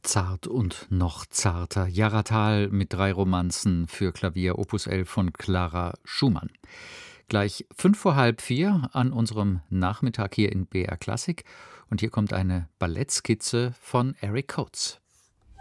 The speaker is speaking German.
Zart und noch zarter. Jaratal mit 3 Romanzen für Klavier Opus 11 von Clara Schumann. Gleich 5 vor halb 4 an unserem Nachmittag hier in BR Klassik. Und hier kommt eine Ballettskizze von Eric Coates.